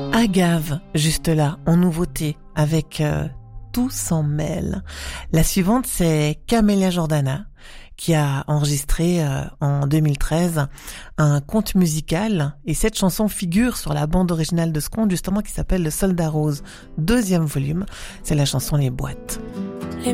Agave, juste là, en nouveauté, avec Tout s'en mêle. La suivante, c'est Camélia Jordana, qui a enregistré en 2013 un conte musical. Et cette chanson figure sur la bande originale de ce conte, justement, qui s'appelle Le Soldat Rose, 2e volume. C'est la chanson Les Boîtes.